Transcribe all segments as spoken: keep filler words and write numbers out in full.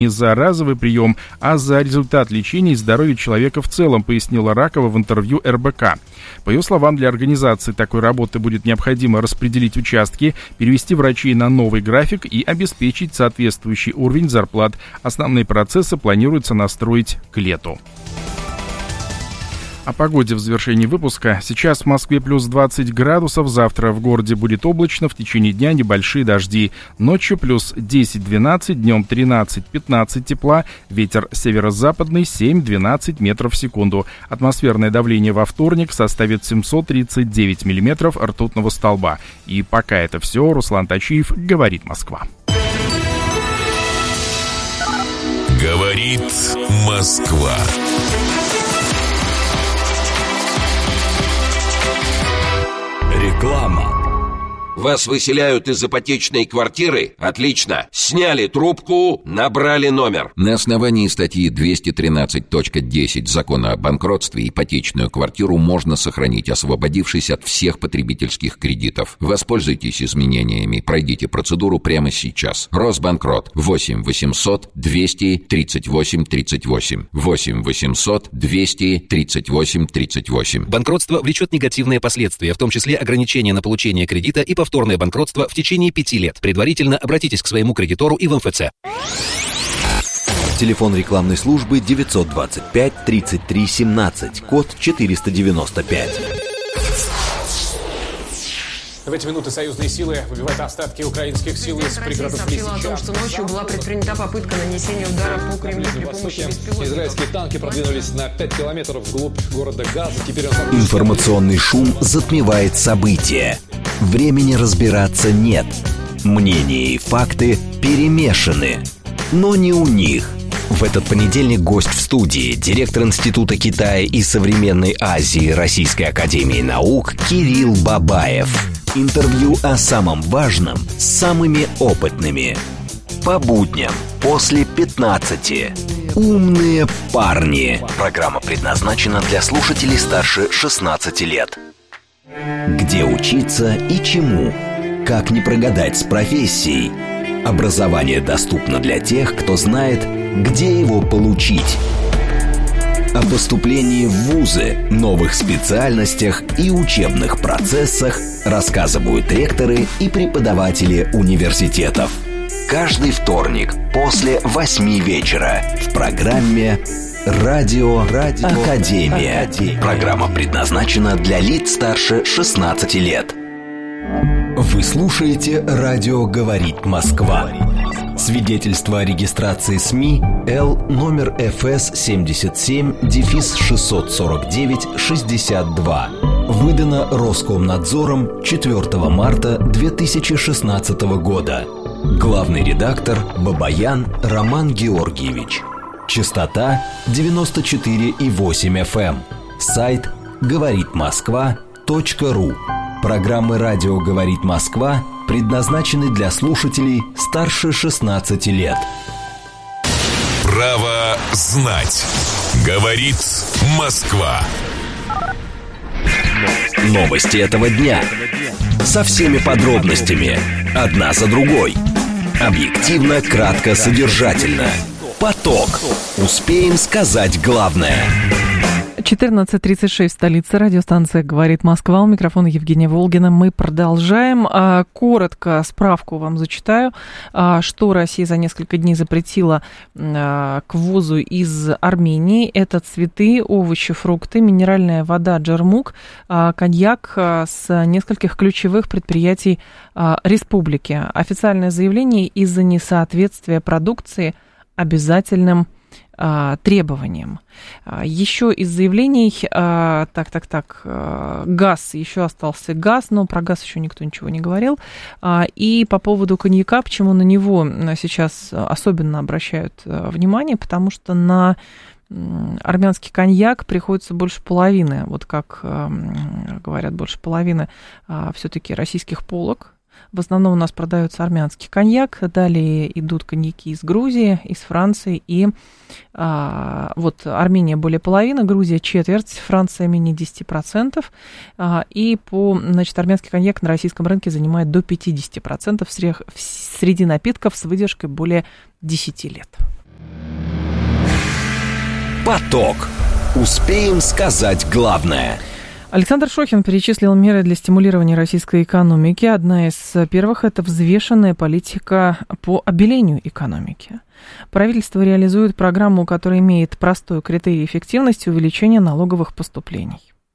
не за разовый прием, а за результат лечения и здоровье человека в целом, пояснила Ракова в интервью эр бэ ка. По ее словам, для организации такой работы будет необходимо распределить участки, перевести врачей на новый график и обеспечить соответствующий уровень зарплат. Основные процессы планируется настроить к лету. О погоде в завершении выпуска. Сейчас в Москве плюс двадцать градусов, завтра в городе будет облачно, в течение дня небольшие дожди. Ночью плюс десять-двенадцать, днем тринадцать-пятнадцать тепла, ветер северо-западный семь-двенадцать метров в секунду. Атмосферное давление во вторник составит семьсот тридцать девять миллиметров ртутного столба. И пока это все, Руслан Тачиев, говорит Москва. Говорит Москва. Реклама. Вас выселяют из ипотечной квартиры? Отлично. Сняли трубку, набрали номер. На основании статьи двести тринадцать точка десять Закона о банкротстве ипотечную квартиру можно сохранить, освободившись от всех потребительских кредитов. Воспользуйтесь изменениями, пройдите процедуру прямо сейчас. Росбанкрот. восемь восемьсот двести тридцать восемь тридцать восемь. восемь восемьсот двести тридцать восемь тридцать восемь. Банкротство влечет негативные последствия, в том числе ограничения на получение кредита и повторное банкротство в течение пяти лет. Предварительно обратитесь к своему кредитору и в эм эф цэ. Телефон рекламной службы девятьсот двадцать пять тридцать три семнадцать, код четыреста девяносто пять. В эти минуты союзные силы выбивают остатки украинских сил из пригородов Лисичанска. Россия сообщила о том, что ночью была предпринята попытка нанесения удара по Кремлю при помощи беспилотников. Израильские танки продвинулись на пять километров вглубь города Газа. Теперь он... Информационный шум затмевает события. Времени разбираться нет. Мнения и факты перемешаны. Но не у них. В этот понедельник гость в студии, директор Института Китая и современной Азии Российской академии наук Кирилл Бабаев. Интервью о самом важном с самыми опытными. По будням после пятнадцати. Умные парни. Программа предназначена для слушателей старше шестнадцати лет. Где учиться и чему? Как не прогадать с профессией? Образование доступно для тех, кто знает, где его получить. О поступлении в вузы, новых специальностях и учебных процессах рассказывают ректоры и преподаватели университетов. Каждый вторник после восьми вечера в программе «Радио, Радио Академия». Академия. Программа предназначена для лиц старше шестнадцати лет. Вы слушаете «Радио говорит Москва». Свидетельство о регистрации СМИ Л номер эф эс семьдесят семь шестьсот сорок девять шестьдесят два. Выдано Роскомнадзором четвёртого марта две тысячи шестнадцатого года. Главный редактор Бабаян Роман Георгиевич. Частота девяносто четыре и восемь эф эм. Сайт говорит москва точка ру. Программы «Радио говорит Москва» предназначены для слушателей старше шестнадцати лет. Право знать. Говорит Москва. Новости этого дня. Со всеми подробностями. Одна за другой. Объективно, кратко, содержательно. Поток. Успеем сказать главное. четырнадцать тридцать шесть в столице. Радиостанция «Говорит Москва». У микрофона Евгения Волгина. Мы продолжаем. Коротко справку вам зачитаю, что Россия за несколько дней запретила к ввозу из Армении. Это цветы, овощи, фрукты, минеральная вода «Джермук», коньяк с нескольких ключевых предприятий республики. Официальное заявление из-за несоответствия продукции обязательным требованиям. Еще из заявлений, так, так, так, газ, еще остался газ, но про газ еще никто ничего не говорил. И по поводу коньяка, почему на него сейчас особенно обращают внимание, потому что на армянский коньяк приходится больше половины, вот как говорят, больше половины все-таки российских полок. В основном у нас продается армянский коньяк, далее идут коньяки из Грузии, из Франции, и а, вот Армения более половины, Грузия четверть, Франция менее десять процентов, а, и по, значит, армянский коньяк на российском рынке занимает до пятьдесят процентов среди напитков с выдержкой более десяти лет. Поток. Успеем сказать главное. Александр Шохин перечислил меры для стимулирования российской экономики. Одна из первых – это взвешенная политика по обелению экономики. Правительство реализует программу, которая имеет простой критерий эффективности увеличения налоговых поступлений.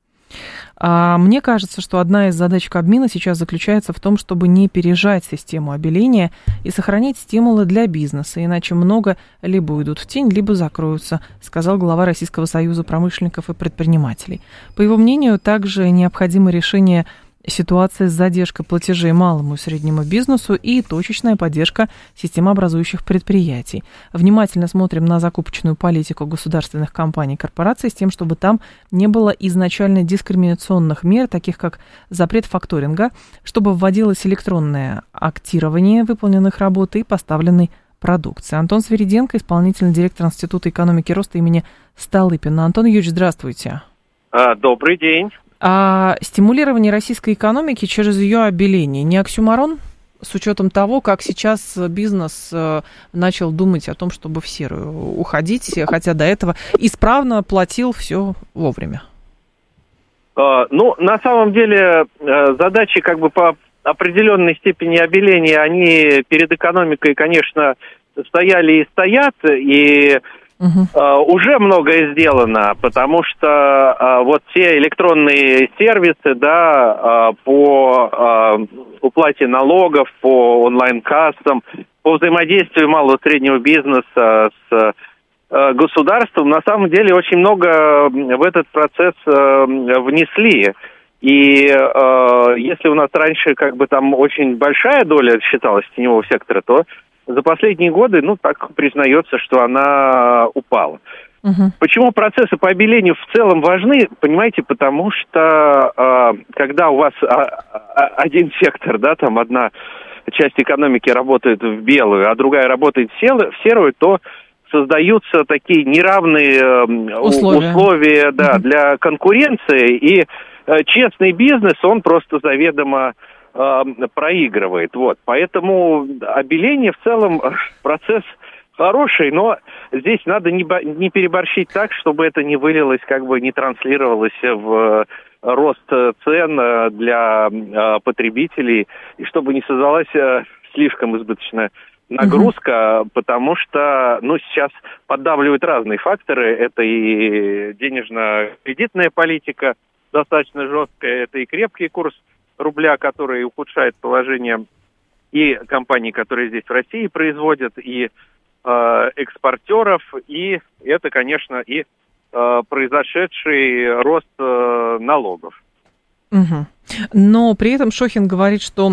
А мне кажется, что одна из задач Кабмина сейчас заключается в том, чтобы не пережать систему обеления и сохранить стимулы для бизнеса, иначе много либо уйдут в тень, либо закроются, сказал глава Российского союза промышленников и предпринимателей. По его мнению, также необходимо решение ситуации с задержкой платежей малому и среднему бизнесу и точечная поддержка системообразующих предприятий. Внимательно смотрим на закупочную политику государственных компаний и корпораций с тем, чтобы там не было изначально дискриминационных мер, таких как запрет факторинга, чтобы вводилось электронное актирование выполненных работ и поставленной продукции. Антон Свириденко, исполнительный директор Института экономики и роста имени Столыпина. Антон Юрьевич, здравствуйте. Добрый день. А стимулирование российской экономики через ее обеление не оксюморон, с учетом того, как сейчас бизнес начал думать о том, чтобы в серую уходить, хотя до этого исправно платил все вовремя? Ну, на самом деле, задачи как бы по определенной степени обеления, они перед экономикой, конечно, стояли и стоят, и... Uh-huh. Uh, уже многое сделано, потому что uh, вот те электронные сервисы, да, uh, по uh, уплате налогов, по онлайн-кассам, по взаимодействию малого и среднего бизнеса с uh, государством, на самом деле очень много в этот процесс uh, внесли. И uh, если у нас раньше как бы там очень большая доля считалась теневого сектора, то за последние годы, ну, так признается, что она упала. Uh-huh. Почему процессы по обелению в целом важны? Понимаете, потому что э, когда у вас а, а, один сектор, да, там одна часть экономики работает в белую, а другая работает в серую, то создаются такие неравные э, условия, условия да, uh-huh. для конкуренции, и э, честный бизнес, он просто заведомо проигрывает. Вот. Поэтому обеление в целом процесс хороший, но здесь надо не, не переборщить так, чтобы это не вылилось, как бы не транслировалось в рост цен для потребителей, и чтобы не создалась слишком избыточная нагрузка, угу. потому что, ну, сейчас поддавливают разные факторы. Это и денежно-кредитная политика достаточно жесткая, это и крепкий курс рубля, который ухудшает положение и компаний, которые здесь в России производят, и э, экспортеров, и это, конечно, и э, произошедший рост э, налогов. Угу. Но при этом Шохин говорит, что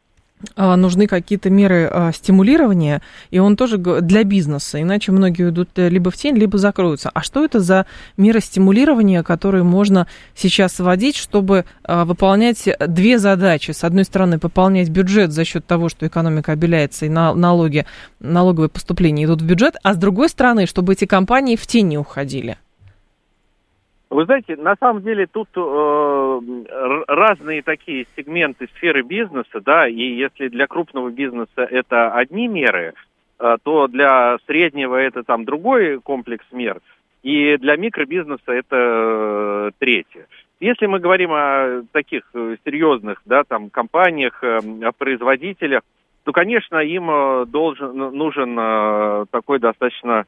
э, нужны какие-то меры э, стимулирования, и он тоже для бизнеса, иначе многие уйдут либо в тень, либо закроются. А что это за меры стимулирования, которые можно сейчас вводить, чтобы э, выполнять две задачи? С одной стороны, пополнять бюджет за счет того, что экономика обеляется, и на, налоги, налоговые поступления идут в бюджет, а с другой стороны, чтобы эти компании в тень не уходили? Вы знаете, на самом деле тут э, разные такие сегменты сферы бизнеса, да, и если для крупного бизнеса это одни меры, э, то для среднего это там другой комплекс мер, и для микробизнеса это э, третье. Если мы говорим о таких серьезных, да, там компаниях, э, о производителях, то, конечно, им должен, нужен э, такой достаточно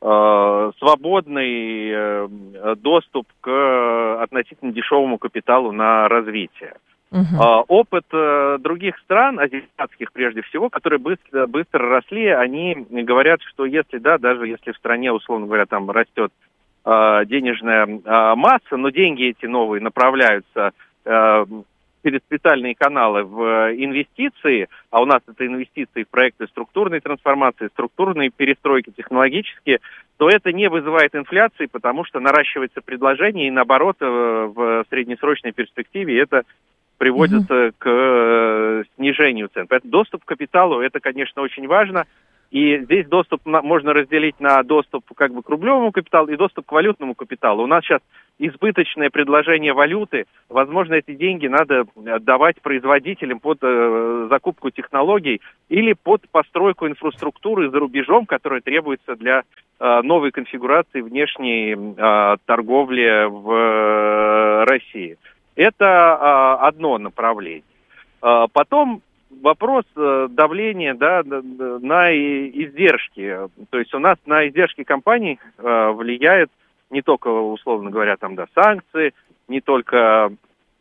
свободный доступ к относительно дешевому капиталу на развитие. Uh-huh. Опыт других стран, азиатских прежде всего, которые быстро, быстро росли, они говорят, что если, да, даже если в стране, условно говоря, там растет денежная масса, но деньги эти новые направляются через специальные каналы в инвестиции, а у нас это инвестиции в проекты структурной трансформации, структурной перестройки технологические, то это не вызывает инфляции, потому что наращивается предложение, и наоборот, в среднесрочной перспективе это приводит mm-hmm. к снижению цен. Поэтому доступ к капиталу, это, конечно, очень важно. И здесь доступ на, можно разделить на доступ как бы к рублевому капиталу и доступ к валютному капиталу. У нас сейчас избыточное предложение валюты. Возможно, эти деньги надо давать производителям под э, закупку технологий или под постройку инфраструктуры за рубежом, которая требуется для новой конфигурации внешней торговли в России. Это одно направление. Потом вопрос давления, да, на издержки. То есть у нас на издержки компаний влияет не только, условно говоря, там, да, санкции, не только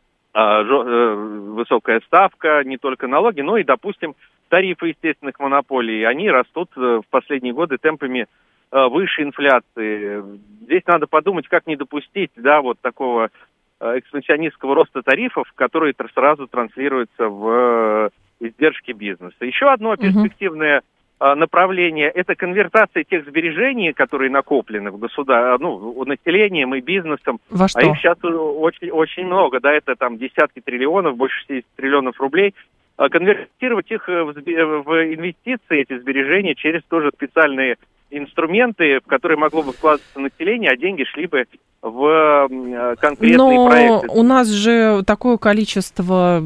высокая ставка, не только налоги, но и, допустим, тарифы естественных монополий. Они растут в последние годы темпами выше инфляции. Здесь надо подумать, как не допустить, да, вот такого экспансионистского роста тарифов, которые сразу транслируются в издержки бизнеса. Еще одно перспективное uh-huh. направление – это конвертация тех сбережений, которые накоплены в государ... ну, населением и бизнесом. Во что? А их сейчас очень, очень много, да, это там десятки триллионов, больше шестьдесят триллионов рублей. Конвертировать их в, в инвестиции, эти сбережения, через тоже специальные инструменты, в которые могло бы вкладываться население, а деньги шли бы в конкретные Но проекты. У нас же такое количество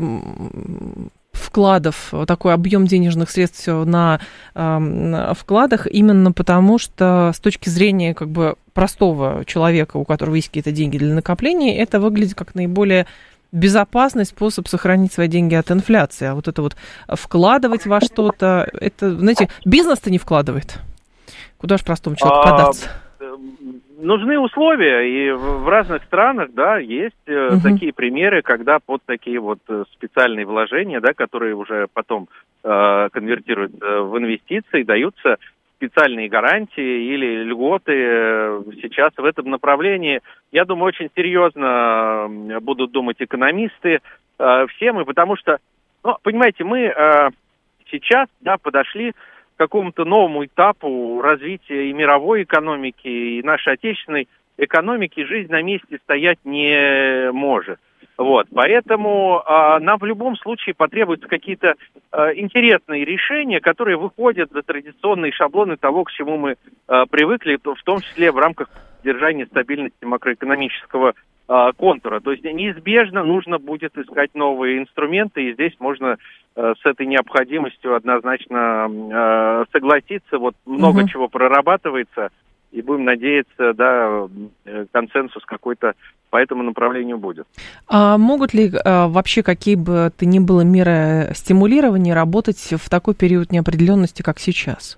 вкладов, такой объем денежных средств на э, вкладах, именно потому что с точки зрения как бы простого человека, у которого есть какие-то деньги для накопления, это выглядит как наиболее безопасный способ сохранить свои деньги от инфляции. А вот это вот вкладывать во что-то, это, знаете, бизнес-то не вкладывает. Куда же простому человеку податься? А, нужны условия, и в разных странах, да, есть uh-huh. такие примеры, когда под такие вот специальные вложения, да, которые уже потом э, конвертируют в инвестиции, даются специальные гарантии или льготы. Сейчас в этом направлении, я думаю, очень серьезно будут думать экономисты, э, все мы, потому что, ну, понимаете, мы э, сейчас, да, подошли к какому-то новому этапу развития и мировой экономики, и нашей отечественной экономики. Жизнь на месте стоять не может. Вот, поэтому э, нам в любом случае потребуются какие-то э, интересные решения, которые выходят за традиционные шаблоны того, к чему мы э, привыкли, в том числе в рамках поддержания стабильности макроэкономического э, контура. То есть неизбежно нужно будет искать новые инструменты, и здесь можно э, с этой необходимостью однозначно э, согласиться. Вот много угу. чего прорабатывается, и будем надеяться, да, консенсус какой-то по этому направлению будет. А могут ли а, вообще какие бы то ни было меры стимулирования работать в такой период неопределенности, как сейчас?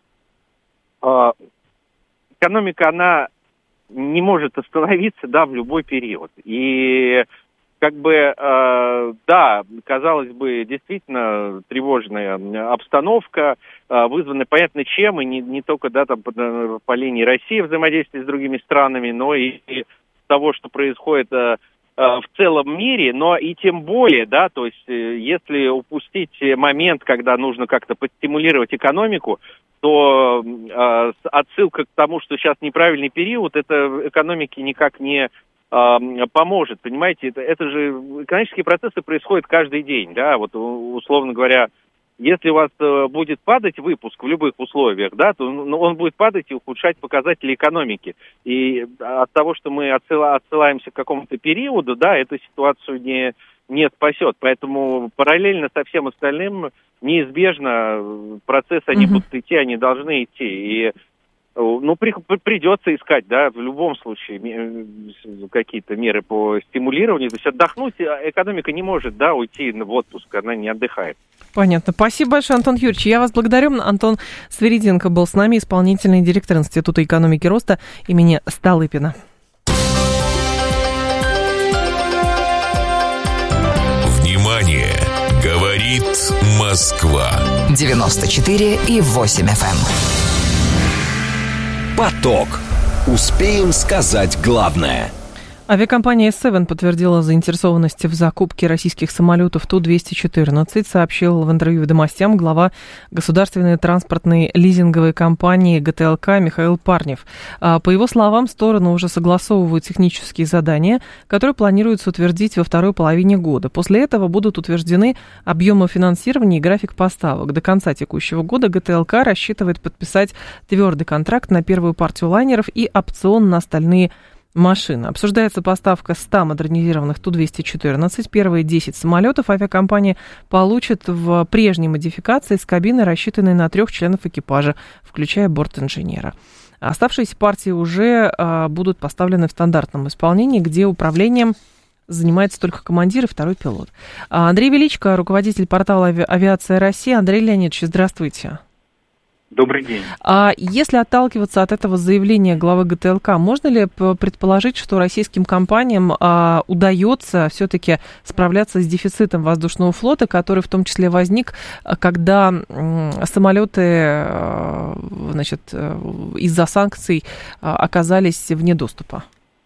А, экономика, она не может остановиться, да, в любой период. И как бы, э, да, казалось бы, действительно тревожная обстановка, э, вызванная понятно чем, и не, не только, да, там, по, по линии России взаимодействия с другими странами, но и, и того, что происходит э, в целом мире, но и тем более, да, то есть э, если упустить момент, когда нужно как-то подстимулировать экономику, то э, отсылка к тому, что сейчас неправильный период, это экономике никак не поможет, понимаете, это, это же экономические процессы происходят каждый день, да, вот условно говоря, если у вас будет падать выпуск в любых условиях, да, то он будет падать и ухудшать показатели экономики, и от того, что мы отсыла, отсылаемся к какому-то периоду, да, эту ситуацию не, не спасет, поэтому параллельно со всем остальным неизбежно процессы, они угу. будут идти, они должны идти, и ну, при, придется искать, да, в любом случае какие-то меры по стимулированию. То есть отдохнуть экономика не может, да, уйти в отпуск, она не отдыхает. Понятно. Спасибо большое, Антон Юрьевич. Я вас благодарю. Антон Свириденко был с нами, исполнительный директор Института экономики роста имени Столыпина. Внимание! Говорит Москва. девяносто четыре и восемь эф эм. Поток. Успеем сказать главное. Авиакомпания эс семь подтвердила заинтересованность в закупке российских самолетов Ту двести четырнадцать, сообщил в интервью «Ведомостям» глава государственной транспортной лизинговой компании гэ тэ эл ка Михаил Парнев. По его словам, стороны уже согласовывают технические задания, которые планируется утвердить во второй половине года. После этого будут утверждены объемы финансирования и график поставок. До конца текущего года гэ тэ эл ка рассчитывает подписать твердый контракт на первую партию лайнеров и опцион на остальные машина. Обсуждается поставка ста модернизированных Ту двести четырнадцать. Первые десять самолетов авиакомпания получит в прежней модификации с кабиной, рассчитанной на трех членов экипажа, включая борт-инженера. Оставшиеся партии уже а, будут поставлены в стандартном исполнении, где управлением занимается только командир и второй пилот. А Андрей Величко, руководитель портала ави- «Авиация России». Андрей Леонидович, здравствуйте. Добрый день. А если отталкиваться от этого заявления главы ГТЛК, можно ли предположить, что российским компаниям а, удается все-таки справляться с дефицитом воздушного флота, который в том числе возник, когда м, самолеты а, значит, из-за санкций а, оказались вне доступа?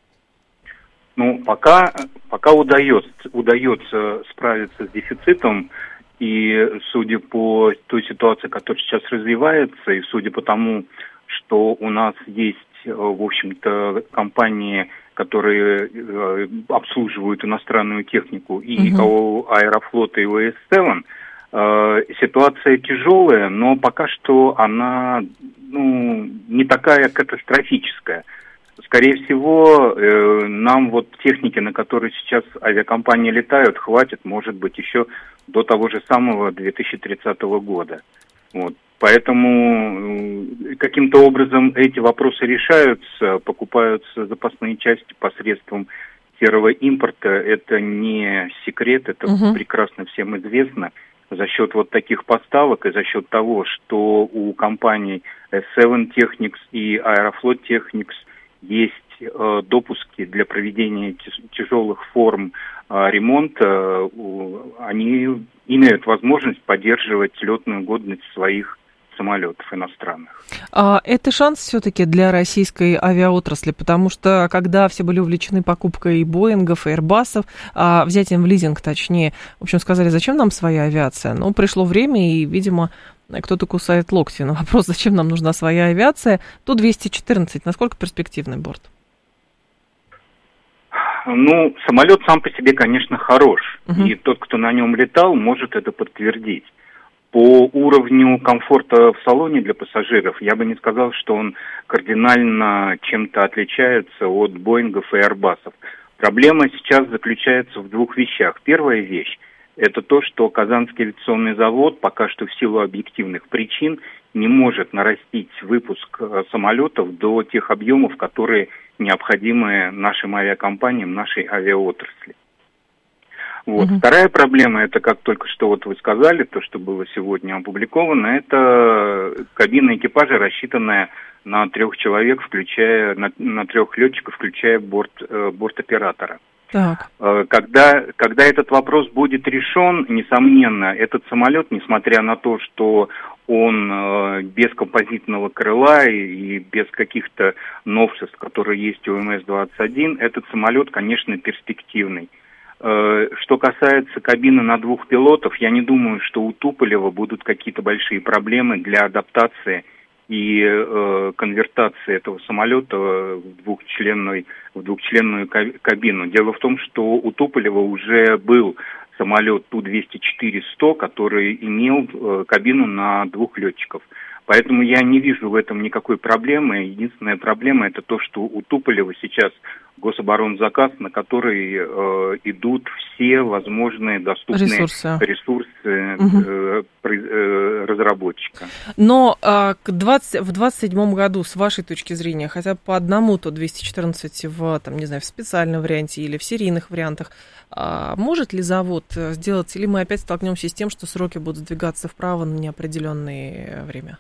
Ну, пока, пока удается, удается справиться с дефицитом. И судя по той ситуации, которая сейчас развивается, и судя по тому, что у нас есть, в общем-то, компании, которые обслуживают иностранную технику, и ИКАО Аэрофлота и ВС семь, ситуация тяжелая, но пока что она, ну, не такая катастрофическая. Скорее всего, э, нам вот техники, на которой сейчас авиакомпании летают, хватит, может быть, еще до того же самого две тысячи тридцатого года. Вот. Поэтому э, каким-то образом эти вопросы решаются, покупаются запасные части посредством серого импорта. Это не секрет, это угу. прекрасно всем известно. За счет вот таких поставок и за счет того, что у компаний эс семь Technics и Aeroflot Technics есть э, допуски для проведения тяжелых форм э, ремонта, э, они имеют возможность поддерживать летную годность своих самолетов иностранных. А это шанс все-таки для российской авиаотрасли, потому что когда все были увлечены покупкой Боингов и Airbus'ов, а взятием в лизинг, точнее, в общем, сказали, зачем нам своя авиация? Ну, пришло время, и, видимо, кто-то кусает локти. Но вопрос, зачем нам нужна своя авиация? Ту двести четырнадцать, насколько перспективный борт? Ну, самолет сам по себе, конечно, хорош. Uh-huh. И тот, кто на нем летал, может это подтвердить. По уровню комфорта в салоне для пассажиров я бы не сказал, что он кардинально чем-то отличается от Боингов и Airbus'ов. Проблема сейчас заключается в двух вещах. Первая вещь – это то, что Казанский авиационный завод пока что в силу объективных причин не может нарастить выпуск самолетов до тех объемов, которые необходимы нашим авиакомпаниям, нашей авиаотрасли. Вот. Uh-huh. Вторая проблема, это, как только что вот вы сказали, то, что было сегодня опубликовано, это кабина экипажа, рассчитанная на трех человек, включая на, на трех летчиков, включая борт, э, борт-оператора. Так. Э, когда, когда этот вопрос будет решен, несомненно, этот самолет, несмотря на то, что он э, без композитного крыла и, и без каких-то новшеств, которые есть у эм эс двадцать один, этот самолет, конечно, перспективный. Что касается кабины на двух пилотов, я не думаю, что у Туполева будут какие-то большие проблемы для адаптации и э, конвертации этого самолета в двухчленную, в двухчленную кабину. Дело в том, что у Туполева уже был самолет Ту двести четыре сто, который имел э, кабину на двух летчиков. Поэтому я не вижу в этом никакой проблемы. Единственная проблема – это то, что у Туполева сейчас гособоронзаказ, на который э, идут все возможные доступные ресурсы, ресурсы угу. э, э, разработчика. Но э, к двадцать, в двадцать седьмом году, с вашей точки зрения, хотя бы по одному Ту двести четырнадцать в, там, не знаю, в специальном варианте или в серийных вариантах, э, может ли завод сделать, или мы опять столкнемся с тем, что сроки будут сдвигаться вправо на неопределенное время?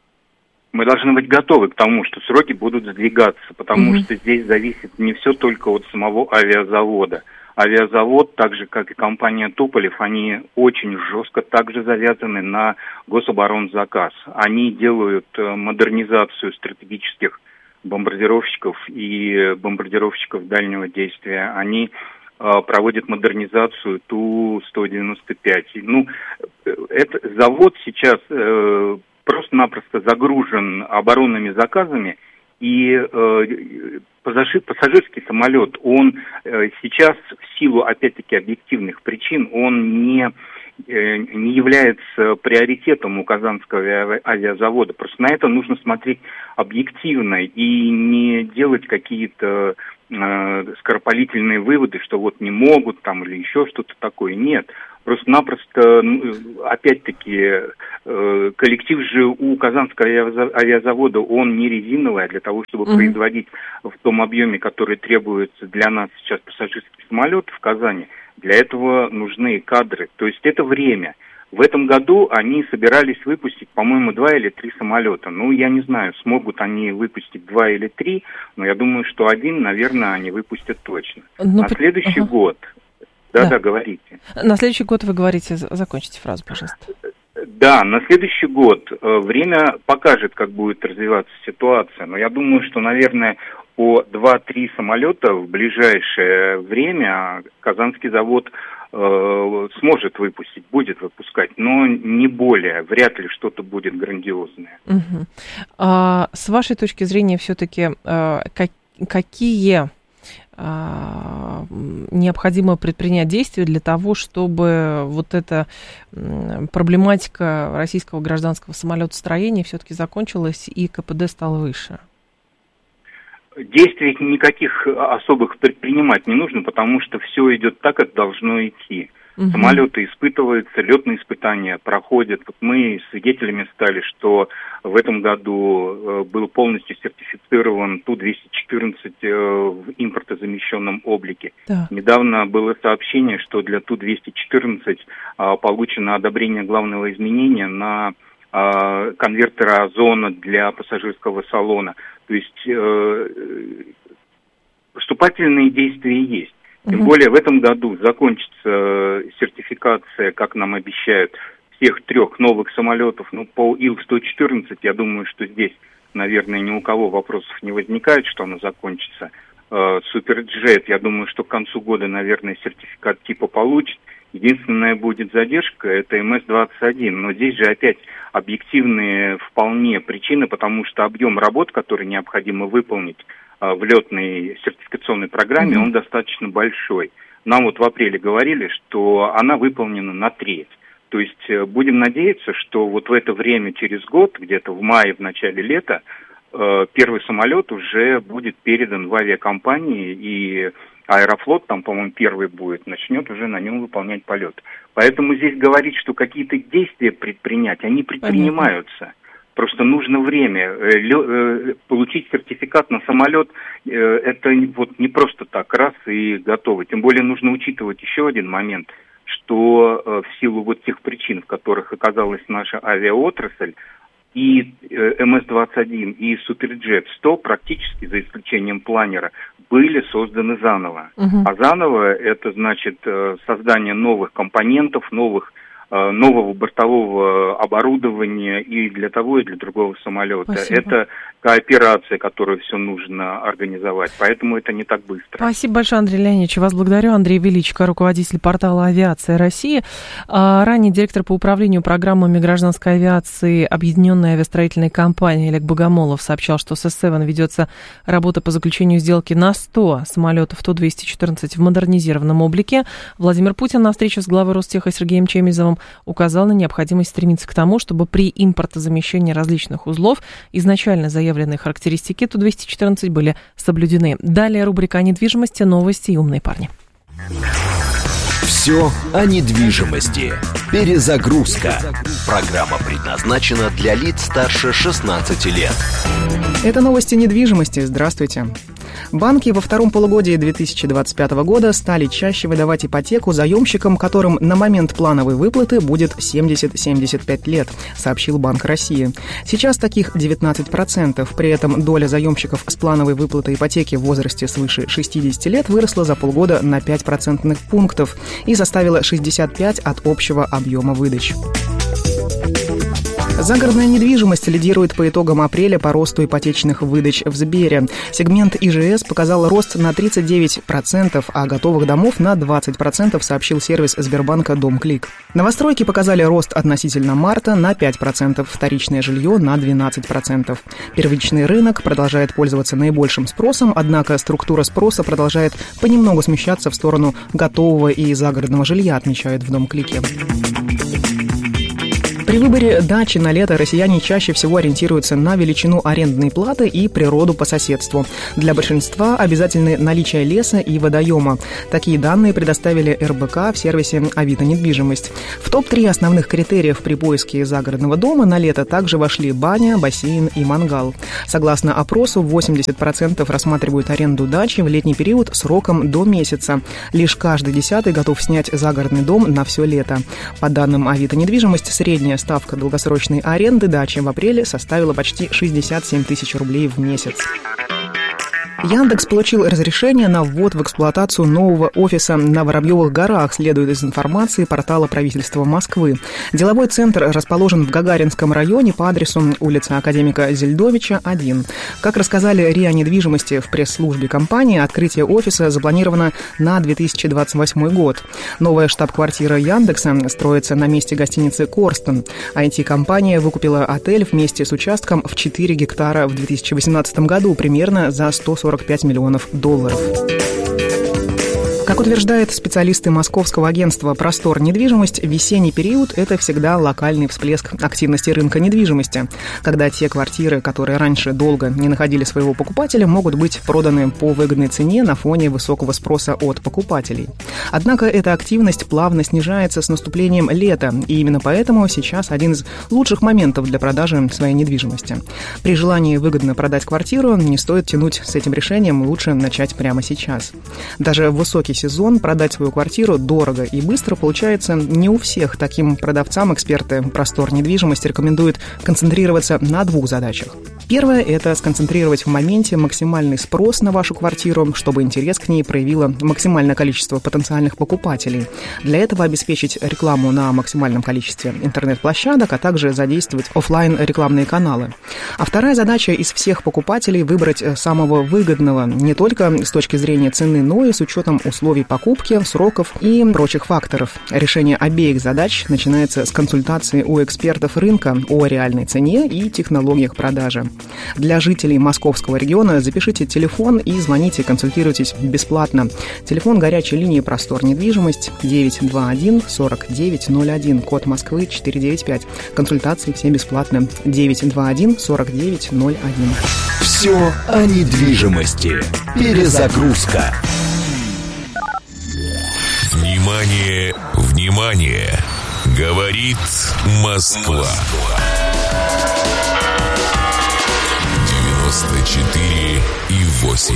Мы должны быть готовы к тому, что сроки будут сдвигаться, потому mm-hmm. что здесь зависит не все только от самого авиазавода. Авиазавод, так же как и компания Туполев, они очень жестко также завязаны на гособоронзаказ. Они делают модернизацию стратегических бомбардировщиков и бомбардировщиков дальнего действия. Они проводят модернизацию Ту сто девяносто пять. Ну, это завод сейчас э, просто-напросто загружен оборонными заказами, и э, пассажир, пассажирский самолет, он э, сейчас в силу, опять-таки, объективных причин, он не, э, не является приоритетом у Казанского авиазавода. Просто на это нужно смотреть объективно и не делать какие-то э, скоропалительные выводы, что вот не могут там или еще что-то такое. Нет. Просто-напросто, опять-таки, коллектив же у Казанского авиазавода, он не резиновый, а для того, чтобы mm-hmm. производить в том объеме, который требуется для нас сейчас пассажирских самолетов в Казани, для этого нужны кадры, то есть это время. В этом году они собирались выпустить, по-моему, два или три самолета. Ну, я не знаю, смогут они выпустить два или три, но я думаю, что один, наверное, они выпустят точно. Ну, на следующий ага. год... Да, да, да, говорите. На следующий год вы говорите, закончите фразу, пожалуйста. Да, на следующий год время покажет, как будет развиваться ситуация, но я думаю, что, наверное, по два-три самолета в ближайшее время Казанский завод э, сможет выпустить, будет выпускать, но не более, вряд ли что-то будет грандиозное. Угу. А, с вашей точки зрения, все-таки а, как, какие а, необходимо предпринять действия для того, чтобы вот эта проблематика российского гражданского самолетостроения все-таки закончилась и КПД стал выше? Действий никаких особых предпринимать не нужно, потому что все идет так, как должно идти. Угу. Самолеты испытываются, летные испытания проходят. Вот мы свидетелями стали, что в этом году был полностью сертифицирован Ту двести четырнадцать в импортозамещенном облике. Да. Недавно было сообщение, что для Ту двести четырнадцать получено одобрение главного изменения на конвертера озона для пассажирского салона. То есть э, поступательные действия есть. Тем угу. более в этом году закончится сертификация, как нам обещают, всех трех новых самолетов. Ну, по Ил сто четырнадцать, я думаю, что здесь, наверное, ни у кого вопросов не возникает, что оно закончится. Э, Суперджет, я думаю, что к концу года, наверное, сертификат типа получит. Единственная будет задержка, это Эм Эс двадцать один, но здесь же опять объективные вполне причины, потому что объем работ, который необходимо выполнить а, в летной сертификационной программе, mm-hmm. он достаточно большой. Нам вот в апреле говорили, что она выполнена на треть. То есть будем надеяться, что вот в это время, через год, где-то в мае, в начале лета, э, первый самолет уже будет передан в авиакомпании, и Аэрофлот, там, по-моему, первый будет, начнет уже на нем выполнять полет. Поэтому здесь говорить, что какие-то действия предпринять, они предпринимаются. Понятно. Просто нужно время. Получить сертификат на самолет, это вот не просто так, раз и готово. Тем более нужно учитывать еще один момент, что в силу вот тех причин, в которых оказалась наша авиаотрасль, и Эм Эс двадцать один, и Суперджет сто, практически, за исключением планера, были созданы заново. Uh-huh. А заново это значит создание новых компонентов, новых, нового бортового оборудования и для того, и для другого самолета. Спасибо. Это кооперация, которую все нужно организовать, поэтому это не так быстро. Спасибо большое, Андрей Леонидович. Вас благодарю. Андрей Величко, руководитель портала «Авиация России». А, ранее директор по управлению программами гражданской авиации Объединенной авиастроительной компании Олег Богомолов сообщал, что с эс семь ведется работа по заключению сделки на сто самолетов Ту двести четырнадцать в модернизированном облике. Владимир Путин на встрече с главой Ростеха Сергеем Чемизовым указал на необходимость стремиться к тому, чтобы при импортозамещении различных узлов изначально заявленные характеристики Ту двести четырнадцать были соблюдены. Далее рубрика о недвижимости, новости и умные парни. Все о недвижимости. Перезагрузка. Программа предназначена для лиц старше шестнадцати лет. Это новости недвижимости. Здравствуйте. Банки во втором полугодии две тысячи двадцать пятого года стали чаще выдавать ипотеку заемщикам, которым на момент плановой выплаты будет семьдесят - семьдесят пять лет, сообщил Банк России. Сейчас таких девятнадцать процентов. При этом доля заемщиков с плановой выплатой ипотеки в возрасте свыше шестидесяти лет выросла за полгода на пять процентных пунктов и составила шестьдесят пять от общего объема выдач. Загородная недвижимость лидирует по итогам апреля по росту ипотечных выдач в Сбере. Сегмент И Ж С показал рост на тридцать девять процентов, а готовых домов на двадцать процентов, сообщил сервис Сбербанка «Дом-клик». Новостройки показали рост относительно марта на пять процентов, вторичное жилье на двенадцать процентов. Первичный рынок продолжает пользоваться наибольшим спросом, однако структура спроса продолжает понемногу смещаться в сторону готового и загородного жилья, отмечают в «Дом-клике». При выборе дачи на лето россияне чаще всего ориентируются на величину арендной платы и природу по соседству. Для большинства обязательны наличие леса и водоема. Такие данные предоставили эр бэ ка в сервисе «Авито недвижимость». В топ три основных критериев при поиске загородного дома на лето также вошли баня, бассейн и мангал. Согласно опросу, восемьдесят процентов рассматривают аренду дачи в летний период сроком до месяца. Лишь каждый десятый готов снять загородный дом на все лето. По данным «Авито недвижимость», средняя ставка долгосрочной аренды дачи в апреле составила почти шестьдесят семь тысяч рублей в месяц. Яндекс получил разрешение на ввод в эксплуатацию нового офиса на Воробьевых горах, следует из информации портала правительства Москвы. Деловой центр расположен в Гагаринском районе по адресу улица Академика Зельдовича, один. Как рассказали РИА недвижимости в пресс-службе компании, открытие офиса запланировано на две тысячи двадцать восьмой год. Новая штаб-квартира Яндекса строится на месте гостиницы «Корстон». ай ти-компания выкупила отель вместе с участком в четыре гектара в две тысячи восемнадцатом году, примерно за сто сорок пять миллионов долларов. Как утверждают специалисты московского агентства «Простор недвижимость», весенний период – это всегда локальный всплеск активности рынка недвижимости, когда те квартиры, которые раньше долго не находили своего покупателя, могут быть проданы по выгодной цене на фоне высокого спроса от покупателей. Однако эта активность плавно снижается с наступлением лета, и именно поэтому сейчас один из лучших моментов для продажи своей недвижимости. При желании выгодно продать квартиру не стоит тянуть с этим решением, лучше начать прямо сейчас. Даже в высокий сезон продать свою квартиру дорого и быстро получается не у всех. Таким продавцам эксперты «Простор недвижимости» рекомендуют концентрироваться на двух задачах. Первое – это сконцентрировать в моменте максимальный спрос на вашу квартиру, чтобы интерес к ней проявило максимальное количество потенциальных покупателей. Для этого обеспечить рекламу на максимальном количестве интернет-площадок, а также задействовать офлайн-рекламные каналы. А вторая задача – из всех покупателей выбрать самого выгодного не только с точки зрения цены, но и с учетом условий покупки, сроков и прочих факторов. Решение обеих задач начинается с консультации у экспертов рынка о реальной цене и технологиях продажи. Для жителей московского региона запишите телефон и звоните, консультируйтесь бесплатно. Телефон горячей линии «Простор недвижимость» девять два один сорок девять ноль один, код Москвы четыреста девяносто пять. Консультации все бесплатно. девять два один сорок девять ноль один. Все о недвижимости. Перезагрузка. Внимание, внимание! Говорит Москва. девяносто четыре и восемь.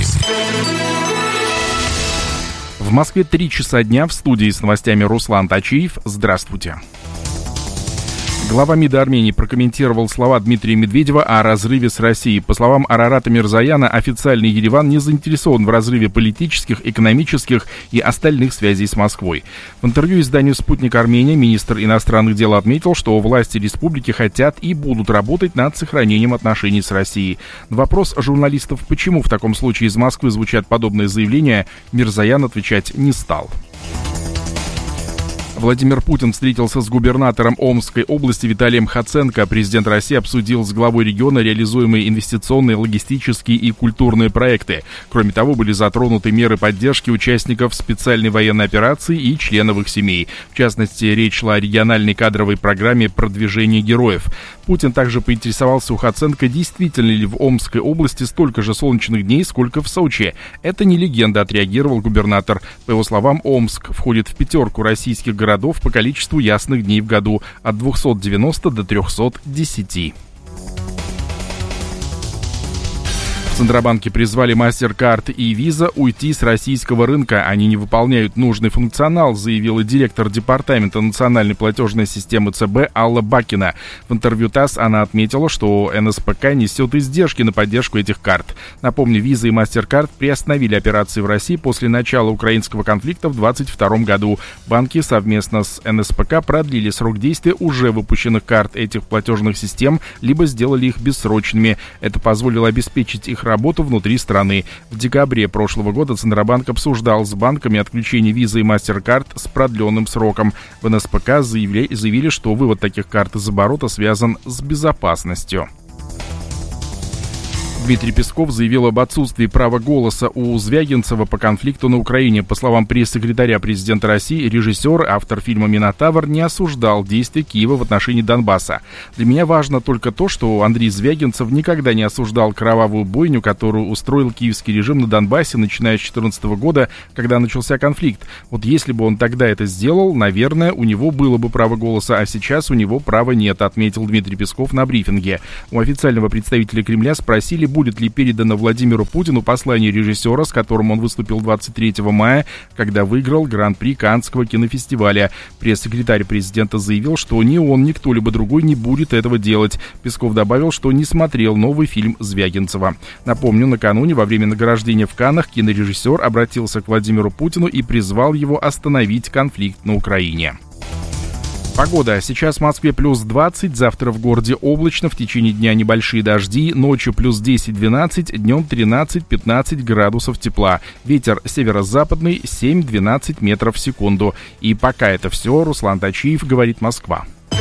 В Москве три часа дня, в студии с новостями Руслан Тачиев. Здравствуйте. Глава МИДа Армении прокомментировал слова Дмитрия Медведева о разрыве с Россией. По словам Арарата Мирзояна, официальный Ереван не заинтересован в разрыве политических, экономических и остальных связей с Москвой. В интервью изданию «Спутник Армения» министр иностранных дел отметил, что власти республики хотят и будут работать над сохранением отношений с Россией. На вопрос журналистов, почему в таком случае из Москвы звучат подобные заявления, Мирзоян отвечать не стал. Владимир Путин встретился с губернатором Омской области Виталием Хоценко. Президент России обсудил с главой региона реализуемые инвестиционные, логистические и культурные проекты. Кроме того, были затронуты меры поддержки участников специальной военной операции и членов их семей. В частности, речь шла о региональной кадровой программе продвижения героев. Путин также поинтересовался у Хоценко, действительно ли в Омской области столько же солнечных дней, сколько в Сочи. Это не легенда, отреагировал губернатор. По его словам, Омск входит в пятерку российских городов городов по количеству ясных дней в году от двухсот девяноста до трехсот десяти. В Центробанке призвали MasterCard и Visa уйти с российского рынка. Они не выполняют нужный функционал, заявила директор департамента национальной платежной системы ЦБ Алла Бакина. В интервью ТАСС она отметила, что эн эс пэ ка несет издержки на поддержку этих карт. Напомню, Visa и MasterCard приостановили операции в России после начала украинского конфликта в две тысячи двадцать втором году. Банки совместно с эн эс пэ ка продлили срок действия уже выпущенных карт этих платежных систем, либо сделали их бессрочными. Это позволило обеспечить их работу внутри страны. В декабре прошлого года Центробанк обсуждал с банками отключение Visa и MasterCard с продленным сроком. В эн эс пэ ка заявили, заявили, что вывод таких карт из оборота связан с безопасностью. Дмитрий Песков заявил об отсутствии права голоса у Звягинцева по конфликту на Украине. По словам пресс-секретаря президента России, режиссер, автор фильма «Минотавр» не осуждал действия Киева в отношении Донбасса. Для меня важно только то, что Андрей Звягинцев никогда не осуждал кровавую бойню, которую устроил киевский режим на Донбассе, начиная с две тысячи четырнадцатого года, когда начался конфликт. Вот если бы он тогда это сделал, наверное, у него было бы право голоса, а сейчас у него права нет, отметил Дмитрий Песков на брифинге. У официального представителя Кремля спросили, будет ли передано Владимиру Путину послание режиссера, с которым он выступил двадцать третьего мая, когда выиграл Гран-при Каннского кинофестиваля. Пресс-секретарь президента заявил, что ни он, ни кто-либо другой не будет этого делать. Песков добавил, что не смотрел новый фильм Звягинцева. Напомню, накануне во время награждения в Каннах кинорежиссер обратился к Владимиру Путину и призвал его остановить конфликт на Украине. Погода. Сейчас в Москве плюс двадцать, завтра в городе облачно, в течение дня небольшие дожди, ночью плюс десять-двенадцать, днем тринадцать-пятнадцать градусов тепла. Ветер северо-западный семь-двенадцать метров в секунду. И пока это все, Руслан Тачиев, говорит Москва.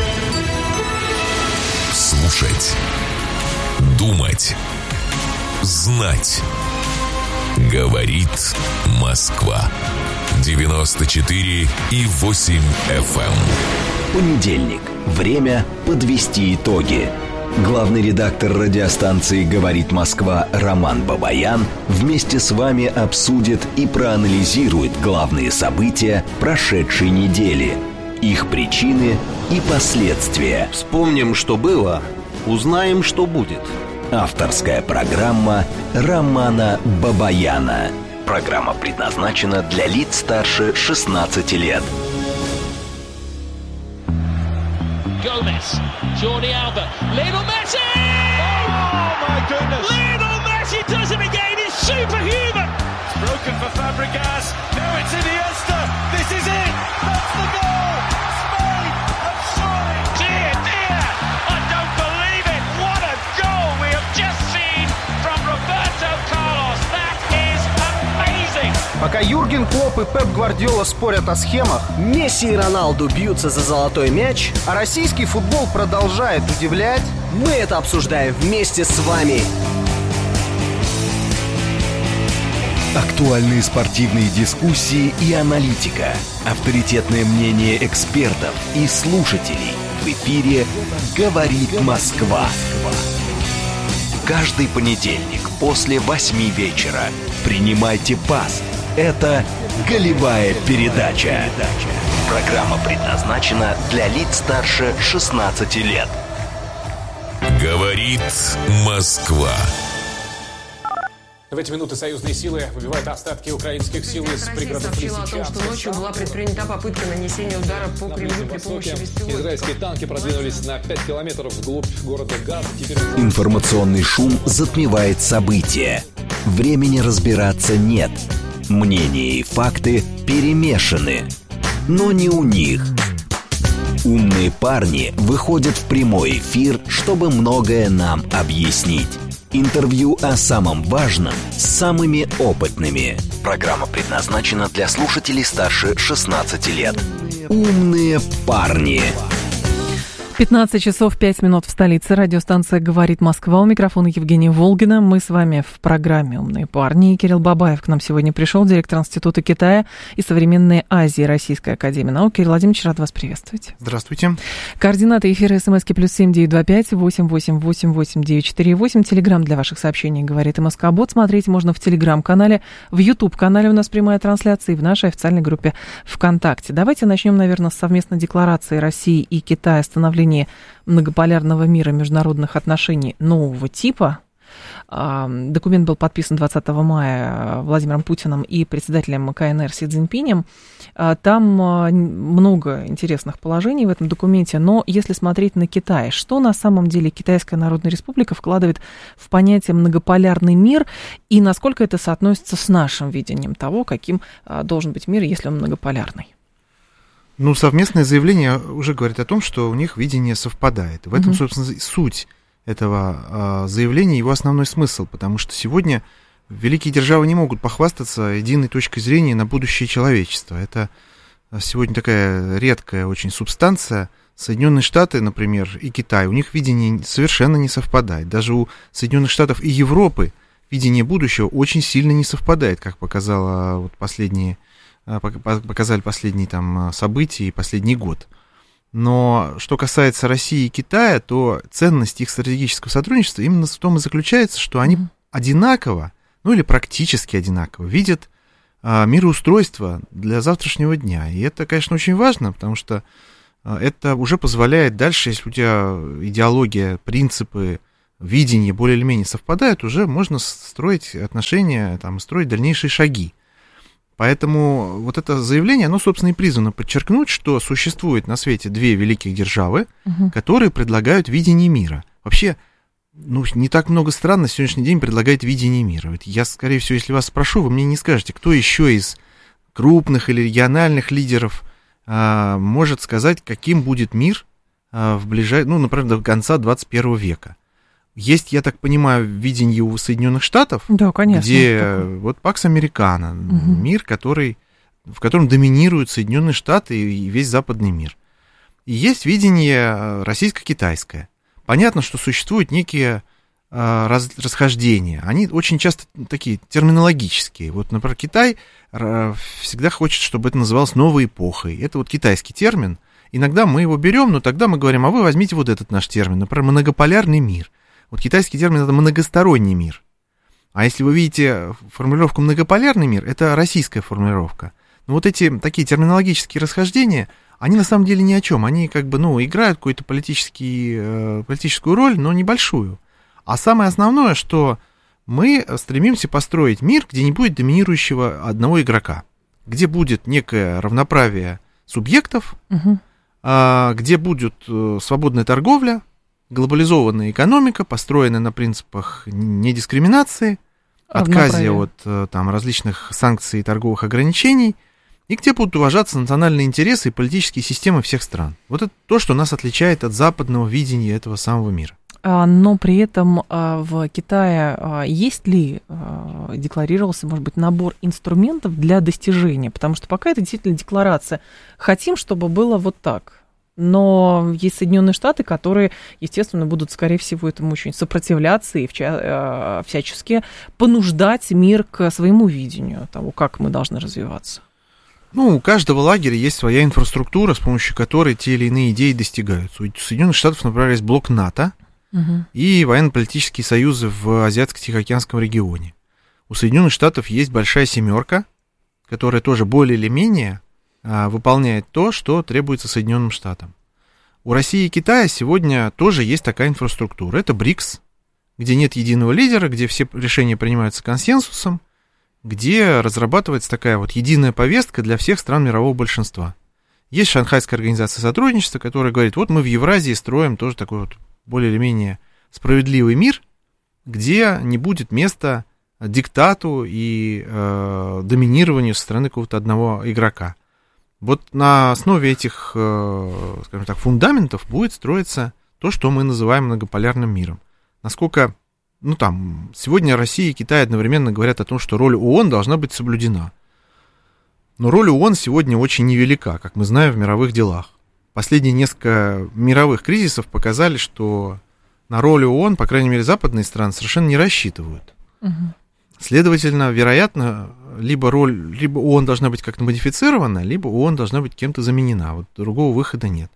Слушать, думать, знать. Говорит Москва. девяносто четыре и восемь эф эм. Понедельник. Время подвести итоги. Главный редактор радиостанции «Говорит Москва» Роман Бабаян вместе с вами обсудит и проанализирует главные события прошедшей недели, их причины и последствия. Вспомним, что было, узнаем, что будет. Авторская программа Романа Бабаяна. Программа предназначена для лиц старше шестнадцати лет. Gomez, Jordi Alba, Lionel Messi! Oh my goodness! Lionel Messi does it again! It's superhuman! It's broken for Fabregas. Now it's Iniesta. This is it. That's the goal. Spain have scored. Dear, dear! I don't believe it. What a goal we have just seen from Roberto Carlos. That is amazing. Пока Юрген Клопп и Пеп Гвардиола спорят о схемах, Месси и Роналду бьются за золотой мяч, а российский футбол продолжает удивлять, мы это обсуждаем вместе с вами. Актуальные спортивные дискуссии и аналитика. Авторитетное мнение экспертов и слушателей. В эфире «Говорит Москва». Каждый понедельник после восьми вечера принимайте пас. Это «Голевая передача». Программа предназначена для лиц старше шестнадцати лет. Говорит Москва. В эти минуты союзные силы выбивают остатки украинских сил из пригородов Россия сообщила о том, что ночью была предпринята попытка нанесения удара по Кремлю при помощи беспилотников. Израильские танки продвинулись на пять километров вглубь города Газа. Теперь... Информационный шум затмевает события. Времени разбираться нет. Мнения и факты перемешаны. Но не у них. Умные парни выходят в прямой эфир, чтобы многое нам объяснить. Интервью о самом важном с самыми опытными. Программа предназначена для слушателей старше шестнадцати лет. Умные парни. пятнадцать часов пять минут в столице. Радиостанция «Говорит Москва». У микрофона Евгения Волгина. Мы с вами в программе «Умные парни». И Кирилл Бабаев к нам сегодня пришел, директор Института Китая и современной Азии Российской академии наук. Кирилл Владимирович, рад вас приветствовать. Здравствуйте. Координаты эфира СМСки плюс семь девять два пять восемь восемь восемь восемь девять четыре восемь. Телеграм для ваших сообщений «Говорит МСК-бот». Смотреть можно в Телеграм-канале, в Ютуб-канале у нас прямая трансляция и в нашей официальной группе ВКонтакте. Давайте начнем, наверное, с совместной декларации России и Китая о становлении многополярного мира международных отношений нового типа. Документ был подписан двадцатого мая Владимиром Путиным и председателем КНР Си Цзиньпинем. Там много интересных положений в этом документе, но если смотреть на Китай, что на самом деле Китайская Народная Республика вкладывает в понятие многополярный мир и насколько это соотносится с нашим видением того, каким должен быть мир, если он многополярный? Ну, совместное заявление уже говорит о том, что у них видение совпадает. В этом, mm-hmm. собственно, суть этого э, заявления, его основной смысл, потому что сегодня великие державы не могут похвастаться единой точкой зрения на будущее человечества. Это сегодня такая редкая очень субстанция, Соединенные Штаты, например, и Китай, у них видение совершенно не совпадает. Даже у Соединенных Штатов и Европы видение будущего очень сильно не совпадает, как показало вот последние, показали последние там события и последний год. Но что касается России и Китая, то ценность их стратегического сотрудничества именно в том и заключается, что они mm-hmm. одинаково, ну или практически одинаково видят а, мироустройство для завтрашнего дня. И это, конечно, очень важно, потому что это уже позволяет дальше, если у тебя идеология, принципы, видение более или менее совпадают, уже можно строить отношения, там, строить дальнейшие шаги. Поэтому вот это заявление, оно, собственно, и призвано подчеркнуть, что существует на свете две великих державы, угу. которые предлагают видение мира. Вообще, ну, не так много стран на сегодняшний день предлагает видение мира. Ведь я, скорее всего, если вас спрошу, вы мне не скажете, кто еще из крупных или региональных лидеров а, может сказать, каким будет мир а, в ближай... ну, например, до конца двадцать первого века. Есть, я так понимаю, видение у Соединенных Штатов, да, конечно, где такое. Вот Пакс Американо, угу. мир, который, в котором доминируют Соединенные Штаты и весь западный мир. И есть видение российско-китайское. Понятно, что существуют некие а, раз, расхождения. Они очень часто такие терминологические. Вот, например, Китай всегда хочет, чтобы это называлось новой эпохой. Это вот китайский термин. Иногда мы его берем, но тогда мы говорим, а вы возьмите вот этот наш термин, например, многополярный мир. Вот китайский термин — это многосторонний мир. А если вы видите формулировку многополярный мир, это российская формулировка. Но вот эти такие терминологические расхождения, они на самом деле ни о чем. Они как бы, ну, играют какую-то политический, э, политическую роль, но небольшую. А самое основное, что мы стремимся построить мир, где не будет доминирующего одного игрока, где будет некое равноправие субъектов, угу. э, где будет э, свободная торговля, глобализованная экономика, построенная на принципах недискриминации, отказе от там, различных санкций и торговых ограничений, и где будут уважаться национальные интересы и политические системы всех стран. Вот это то, что нас отличает от западного видения этого самого мира. Но при этом в Китае есть ли, декларировался, может быть, набор инструментов для достижения? Потому что пока это действительно декларация. Хотим, чтобы было вот так. Но есть Соединенные Штаты, которые, естественно, будут, скорее всего, этому очень сопротивляться и вча- всячески понуждать мир к своему видению того, как мы должны развиваться. Ну, у каждого лагеря есть своя инфраструктура, с помощью которой те или иные идеи достигаются. У Соединенных Штатов, например, есть блок НАТО угу. и военно-политические союзы в Азиатско-Тихоокеанском регионе. У Соединенных Штатов есть большая семерка, которая тоже более или менее выполняет то, что требуется Соединенным Штатам. У России и Китая сегодня тоже есть такая инфраструктура. Это БРИКС, где нет единого лидера, где все решения принимаются консенсусом, где разрабатывается такая вот единая повестка для всех стран мирового большинства. Есть Шанхайская организация сотрудничества, которая говорит, вот мы в Евразии строим тоже такой вот более или менее справедливый мир, где не будет места диктату и э, доминированию со стороны какого-то одного игрока. Вот на основе этих, скажем так, фундаментов будет строиться то, что мы называем многополярным миром. Насколько, ну там, сегодня Россия и Китай одновременно говорят о том, что роль ООН должна быть соблюдена. Но роль ООН сегодня очень невелика, как мы знаем, в мировых делах. Последние несколько мировых кризисов показали, что на роль ООН, по крайней мере, западные страны совершенно не рассчитывают. Угу. Следовательно, вероятно, либо роль, либо ООН должна быть как-то модифицирована, либо ООН должна быть кем-то заменена. Вот другого выхода нет.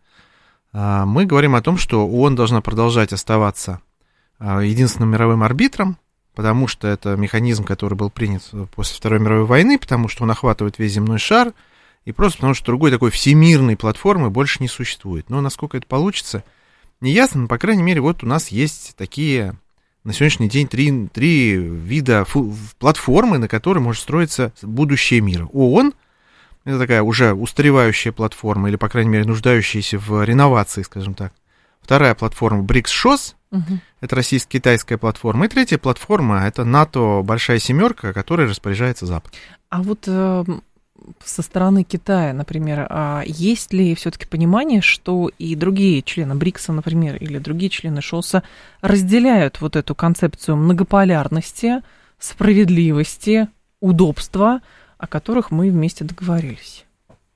Мы говорим о том, что ООН должна продолжать оставаться единственным мировым арбитром, потому что это механизм, который был принят после Второй мировой войны, потому что он охватывает весь земной шар, и просто потому что другой такой всемирной платформы больше не существует. Но насколько это получится, не ясно, но, по крайней мере, вот у нас есть такие... На сегодняшний день три, три вида фу, платформы, на которые может строиться будущее мира. ООН — это такая уже устаревающая платформа, или, по крайней мере, нуждающаяся в реновации, скажем так. Вторая платформа — БРИКС-ШОС, угу. это российско-китайская платформа. И третья платформа — это НАТО «Большая семерка», которой распоряжается Запад. А вот э, со стороны Китая, например, а есть ли все-таки понимание, что и другие члены БРИКСа, например, или другие члены ШОСа разделяют вот эту концепцию многополярности, справедливости, удобства, о которых мы вместе договорились?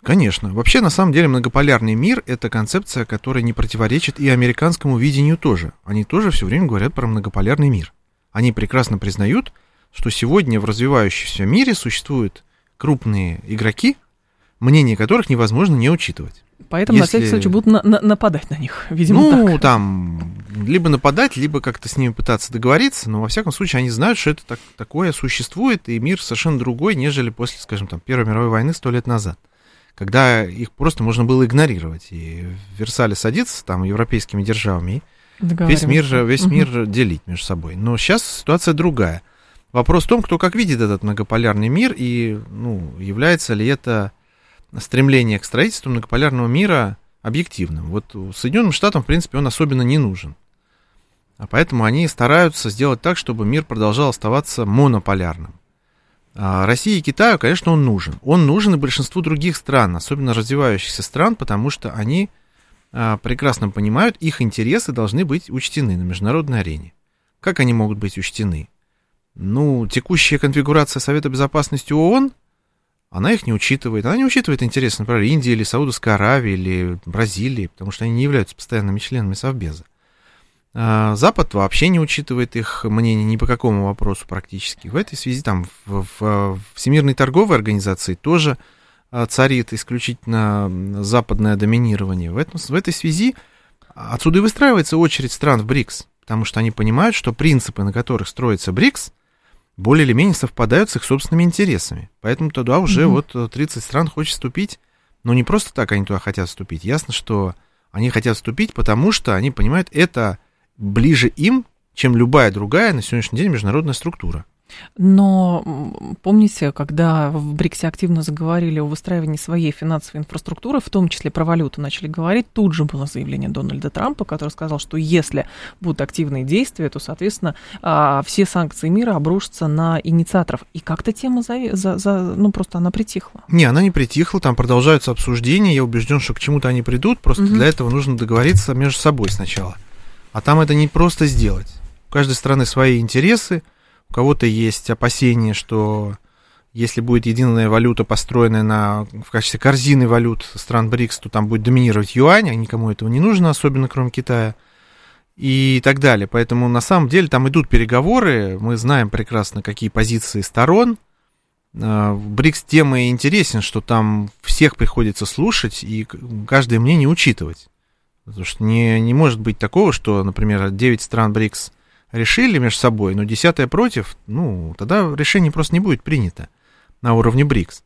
Конечно. Вообще, на самом деле, многополярный мир – это концепция, которая не противоречит и американскому видению тоже. Они тоже все время говорят про многополярный мир. Они прекрасно признают, что сегодня в развивающемся мире существуют крупные игроки, мнение которых невозможно не учитывать. Поэтому Если... на всякий случай будут на- на- нападать на них, видимо, ну, так. там, либо нападать, либо как-то с ними пытаться договориться, но, во всяком случае, они знают, что это так, такое существует, и мир совершенно другой, нежели после, скажем, там, Первой мировой войны сто лет назад, когда их просто можно было игнорировать, и в Версале садиться, там, европейскими державами, и весь мир, весь угу. мир делить между собой. Но сейчас ситуация другая. Вопрос в том, кто как видит этот многополярный мир, и, ну, является ли это стремление к строительству многополярного мира объективным. Вот Соединенным Штатам, в принципе, он особенно не нужен. А поэтому они стараются сделать так, чтобы мир продолжал оставаться монополярным. А России и Китаю, конечно, он нужен. Он нужен и большинству других стран, особенно развивающихся стран, потому что они а, прекрасно понимают, их интересы должны быть учтены на международной арене. Как они могут быть учтены? Ну, текущая конфигурация Совета Безопасности ООН, она их не учитывает. Она не учитывает интересы, например, Индии или Саудовской Аравии или Бразилии, потому что они не являются постоянными членами Совбеза. Запад вообще не учитывает их мнение ни по какому вопросу практически. В этой связи там в, в Всемирной торговой организации тоже царит исключительно западное доминирование. В, этом, в этой связи отсюда и выстраивается очередь стран в БРИКС, потому что они понимают, что принципы, на которых строится БРИКС, более или менее совпадают с их собственными интересами. Поэтому туда уже mm-hmm. вот тридцать стран хочет вступить. Но не просто так они туда хотят вступить. Ясно, что они хотят вступить, потому что они понимают, это ближе им, чем любая другая на сегодняшний день международная структура. Но помните, когда в БРИКСе активно заговорили о выстраивании своей финансовой инфраструктуры, в том числе про валюту начали говорить, тут же было заявление Дональда Трампа, который сказал, что если будут активные действия, то, соответственно, все санкции мира обрушатся на инициаторов. И как-то тема, за, за, за, ну, просто она притихла. Не, она не притихла, там продолжаются обсуждения, я убежден, что к чему-то они придут, просто угу. для этого нужно договориться между собой сначала. А там это не просто сделать. У каждой страны свои интересы. У кого-то есть опасения, что если будет единая валюта, построенная на, в качестве корзины валют стран БРИКС, то там будет доминировать юань, а никому этого не нужно, особенно кроме Китая, и так далее. Поэтому на самом деле там идут переговоры, мы знаем прекрасно, какие позиции сторон. БРИКС тем и интересен, что там всех приходится слушать и каждое мнение учитывать. Потому что не, не может быть такого, что, например, девять стран БРИКС решили между собой, но десятое против, ну, тогда решение просто не будет принято на уровне БРИКС.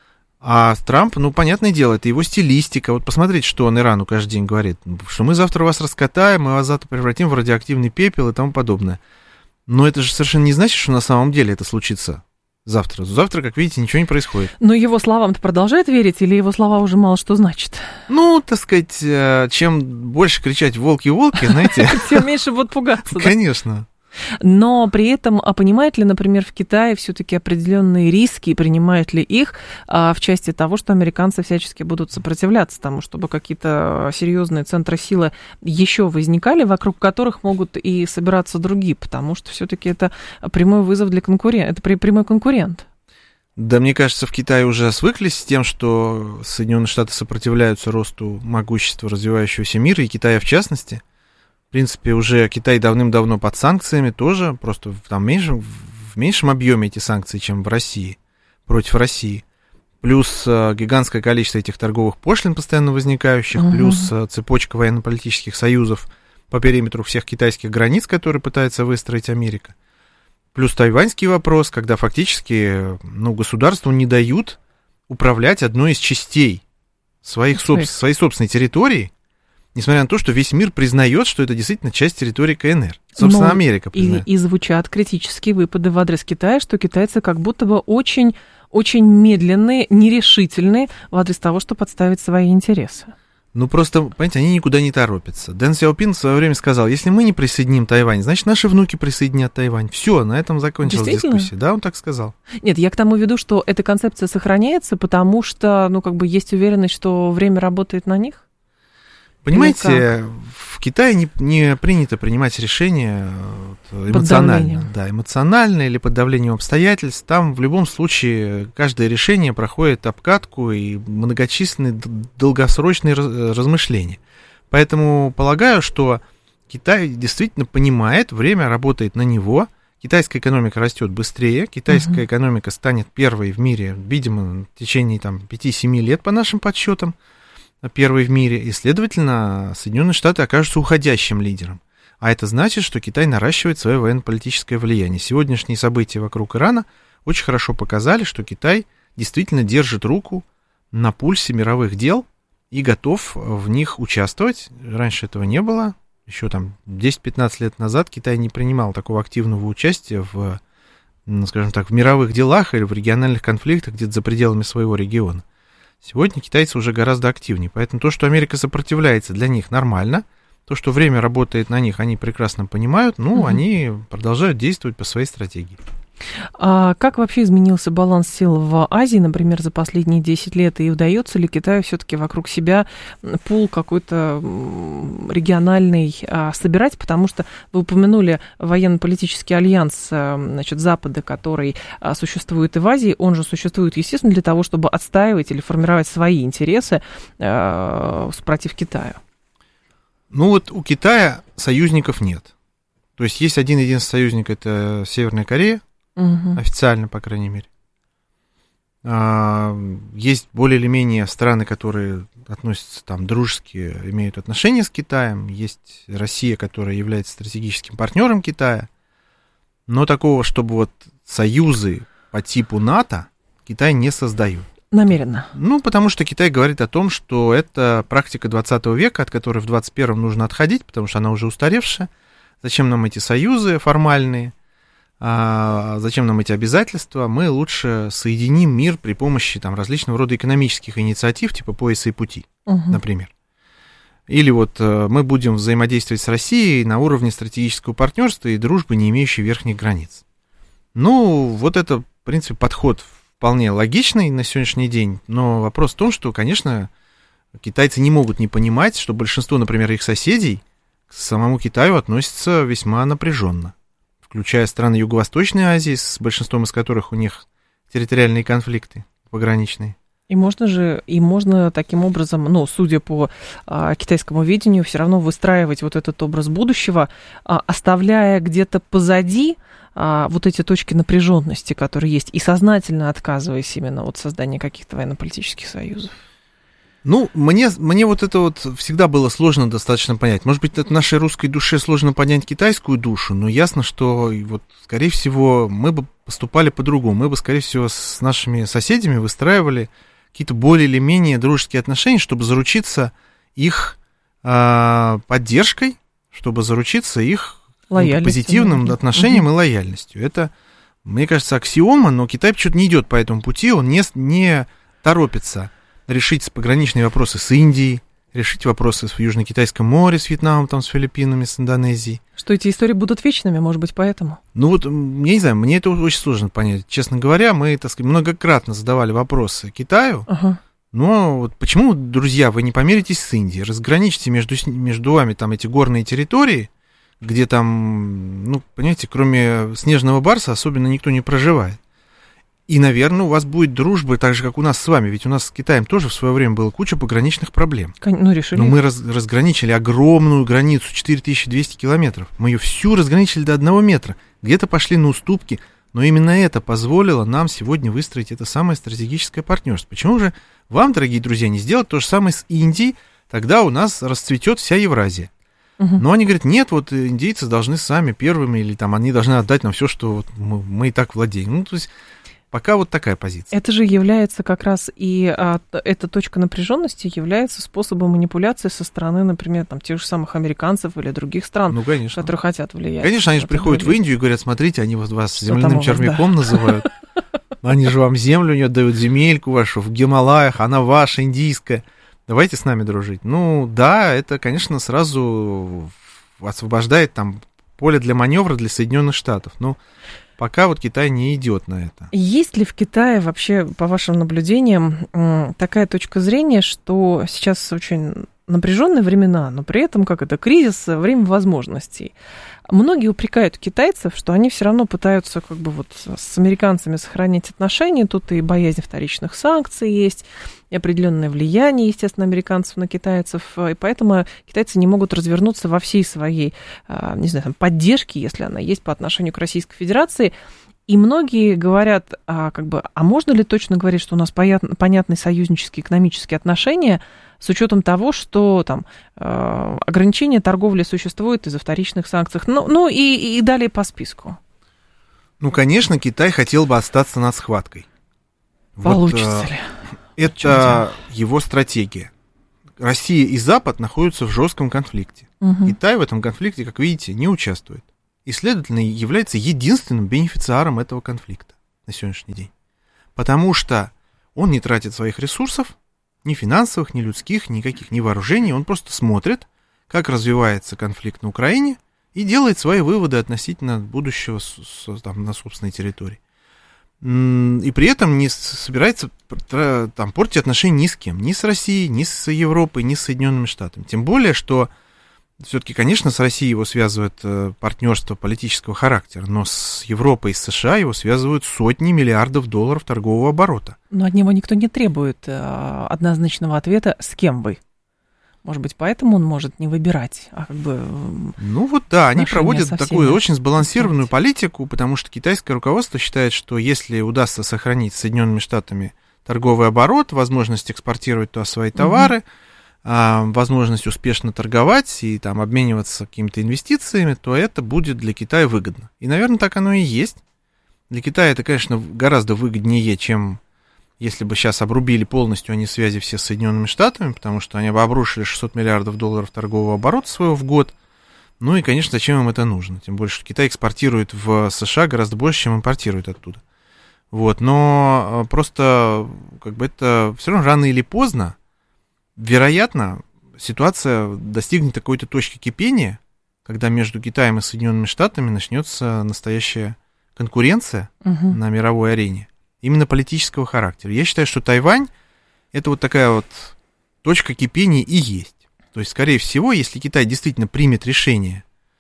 А Трамп, ну, понятное дело, это его стилистика. Вот посмотрите, что он Ирану каждый день говорит, что мы завтра вас раскатаем, мы вас завтра превратим в радиоактивный пепел и тому подобное. Но это же совершенно не значит, что на самом деле это случится завтра. Завтра, как видите, ничего не происходит. Но его словам-то продолжает верить, или его слова уже мало что значат? Ну, так сказать, чем больше кричать «волки-волки», знаете... Тем меньше будут пугаться. Конечно. Но при этом, а понимает ли, например, в Китае все-таки определенные риски, и принимают ли их а, в части того, что американцы всячески будут сопротивляться тому, чтобы какие-то серьезные центры силы еще возникали, вокруг которых могут и собираться другие, потому что все-таки это прямой вызов для конкурента, это прямой конкурент. Да, мне кажется, в Китае уже свыклись с тем, что Соединенные Штаты сопротивляются росту могущества развивающегося мира, и Китая в частности. В принципе, уже Китай давным-давно под санкциями тоже, просто там меньше, в меньшем объеме эти санкции, чем в России, против России. Плюс э, гигантское количество этих торговых пошлин, постоянно возникающих, uh-huh. плюс э, цепочка военно-политических союзов по периметру всех китайских границ, которые пытается выстроить Америка. Плюс тайваньский вопрос, когда фактически ну, государству не дают управлять одной из частей своих соб- своей собственной территории, несмотря на то, что весь мир признает, что это действительно часть территории КНР. Собственно, Но Америка признает. И, и звучат критические выпады в адрес Китая, что китайцы как будто бы очень, очень медленные, нерешительные в адрес того, чтобы подставить свои интересы. Ну, просто, понимаете, они никуда не торопятся. Дэн Сяопин в свое время сказал, если мы не присоединим Тайвань, значит, наши внуки присоединят Тайвань. Все, на этом закончилась дискуссия. Да, он так сказал. Нет, я к тому веду, что эта концепция сохраняется, потому что, ну, как бы есть уверенность, что время работает на них. Понимаете, в Китае не, не принято принимать решения эмоционально. Да, эмоционально или под давлением обстоятельств. Там в любом случае каждое решение проходит обкатку и многочисленные долгосрочные размышления. Поэтому полагаю, что Китай действительно понимает, время работает на него. Китайская экономика растет быстрее, китайская uh-huh. экономика станет первой в мире, видимо, в течение там, пяти-семи лет по нашим подсчетам. Первый в мире, и, следовательно, Соединенные Штаты окажутся уходящим лидером. А это значит, что Китай наращивает свое военно-политическое влияние. Сегодняшние события вокруг Ирана очень хорошо показали, что Китай действительно держит руку на пульсе мировых дел и готов в них участвовать. Раньше этого не было. Еще там десять-пятнадцать лет назад Китай не принимал такого активного участия в, ну, скажем так, в мировых делах или в региональных конфликтах где-то за пределами своего региона. Сегодня китайцы уже гораздо активнее, поэтому то, что Америка сопротивляется, для них нормально, то, что время работает на них, они прекрасно понимают, ну, угу. они продолжают действовать по своей стратегии. А как вообще изменился баланс сил в Азии, например, за последние десять лет, и удается ли Китаю все-таки вокруг себя пул какой-то региональный а, собирать, потому что вы упомянули военно-политический альянс, значит, Запада, который а, существует и в Азии, он же существует, естественно, для того, чтобы отстаивать или формировать свои интересы а, против Китая. Ну вот у Китая союзников нет. То есть есть один-единственный союзник, это Северная Корея, угу. официально, по крайней мере. А, есть более или менее страны, которые относятся там дружески, имеют отношения с Китаем. Есть Россия, которая является стратегическим партнером Китая. Но такого, чтобы вот союзы по типу НАТО Китай не создает. Намеренно. Ну, потому что Китай говорит о том, что это практика двадцатого века, от которой в двадцать первом нужно отходить, потому что она уже устаревшая. Зачем нам эти союзы формальные? А зачем нам эти обязательства? Мы лучше соединим мир при помощи там, различного рода экономических инициатив, типа пояса и пути, угу. например. Или вот мы будем взаимодействовать с Россией на уровне стратегического партнерства и дружбы, не имеющей верхних границ. Ну, вот это, в принципе, подход вполне логичный на сегодняшний день, но вопрос в том, что, конечно, китайцы не могут не понимать, что большинство, например, их соседей к самому Китаю относятся весьма напряженно, включая страны Юго-Восточной Азии, с большинством из которых у них территориальные конфликты пограничные. И можно же, и можно таким образом, ну, судя по а, китайскому видению, все равно выстраивать вот этот образ будущего, а, оставляя где-то позади а, вот эти точки напряженности, которые есть, и сознательно отказываясь именно от создания каких-то военно-политических союзов. Ну, мне, мне вот это вот всегда было сложно достаточно понять. Может быть, это нашей русской душе сложно понять китайскую душу, но ясно, что, вот, скорее всего, мы бы поступали по-другому. Мы бы, скорее всего, с нашими соседями выстраивали какие-то более или менее дружеские отношения, чтобы заручиться их э, поддержкой, чтобы заручиться их ну, позитивным отношением угу. и лояльностью. Это, мне кажется, аксиома, но Китай почему-то не идет по этому пути, он не, не торопится решить пограничные вопросы с Индией, решить вопросы в Южно-Китайском море, с Вьетнамом, там, с Филиппинами, с Индонезией. Что эти истории будут вечными, может быть, поэтому? Ну вот, я не знаю, мне это очень сложно понять. Честно говоря, мы, так сказать, многократно задавали вопросы Китаю, ага. но вот почему, друзья, вы не помиритесь с Индией, разграничьте между, между вами там эти горные территории, где там, ну, понимаете, кроме снежного барса особенно никто не проживает. И, наверное, у вас будет дружба так же, как у нас с вами. Ведь у нас с Китаем тоже в свое время было куча пограничных проблем. Ну, решили. Но мы раз, разграничили огромную границу, четыре тысячи двести километров. Мы ее всю разграничили до одного метра. Где-то пошли на уступки. Но именно это позволило нам сегодня выстроить это самое стратегическое партнерство. Почему же вам, дорогие друзья, не сделать то же самое с Индией? Тогда у нас расцветет вся Евразия. Угу. Но они говорят, нет, вот индейцы должны сами первыми, или там они должны отдать нам все, что вот мы, мы и так владеем. Ну, то есть... Пока вот такая позиция. Это же является как раз и а, эта точка напряженности является способом манипуляции со стороны, например, там, тех же самых американцев или других стран, ну, которые хотят влиять. Конечно, они же приходят в Индию и говорят, смотрите, они вот вас земляным червяком называют. Они же вам землю не отдают, земельку вашу в Гималаях, она ваша, индийская. Давайте с нами дружить. Ну, да, это, конечно, сразу освобождает там поле для маневра для Соединенных Штатов. Ну, пока вот Китай не идет на это. Есть ли в Китае вообще, по вашим наблюдениям, такая точка зрения, что сейчас очень напряженные времена, но при этом, как это, кризис, время возможностей. Многие упрекают китайцев, что они все равно пытаются как бы вот с американцами сохранять отношения. Тут и боязнь вторичных санкций есть, и определенное влияние, естественно, американцев на китайцев. И поэтому китайцы не могут развернуться во всей своей, не знаю, там, поддержке, если она есть по отношению к Российской Федерации. И многие говорят, а, как бы, а можно ли точно говорить, что у нас понятны союзнические экономические отношения, с учетом того, что там э, ограничения торговли существуют из-за вторичных санкций, ну, ну и, и далее по списку. Ну, конечно, Китай хотел бы остаться над схваткой. Получится вот, ли? Это его стратегия. Россия и Запад находятся в жестком конфликте. Угу. Китай в этом конфликте, как видите, не участвует. И, следовательно, является единственным бенефициаром этого конфликта на сегодняшний день. Потому что он не тратит своих ресурсов, ни финансовых, ни людских, никаких, ни вооружений. Он просто смотрит, как развивается конфликт на Украине, и делает свои выводы относительно будущего там, на собственной территории. И при этом не собирается там, портить отношения ни с кем. Ни с Россией, ни с Европой, ни с Соединенными Штатами. Тем более, что все-таки, конечно, с Россией его связывает партнерство политического характера, но с Европой и с США его связывают сотни миллиардов долларов торгового оборота. Но от него никто не требует э, однозначного ответа, с кем вы. Может быть, поэтому он может не выбирать, а как бы... Ну вот да, они проводят такую очень сбалансированную политику, потому что китайское руководство считает, что если удастся сохранить с Соединенными Штатами торговый оборот, возможность экспортировать туда свои товары, угу. возможность успешно торговать и там обмениваться какими-то инвестициями, то это будет для Китая выгодно. И, наверное, так оно и есть. Для Китая это, конечно, гораздо выгоднее, чем если бы сейчас обрубили полностью они связи все с Соединенными Штатами, потому что они бы обрушили шестьсот миллиардов долларов торгового оборота своего в год. Ну и, конечно, зачем им это нужно? Тем более, что Китай экспортирует в США гораздо больше, чем импортирует оттуда. Вот, но просто как бы это все равно рано или поздно, вероятно, ситуация достигнет какой-то точки кипения, когда между Китаем и Соединенными Штатами начнется настоящая конкуренция угу. на мировой арене, именно политического характера. Я считаю, что Тайвань — это вот такая вот точка кипения и есть. То есть, скорее всего, если Китай действительно примет решение